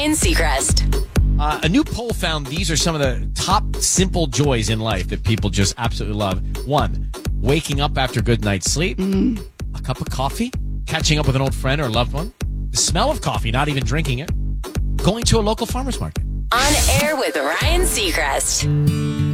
Ryan Seacrest. A new poll found these are some of the top simple joys in life that people just absolutely love. 1, waking up after a good night's sleep. A cup of coffee. Catching up with an old friend or loved one. The smell of coffee, not even drinking it. Going to a local farmer's market. On air with Ryan Seacrest.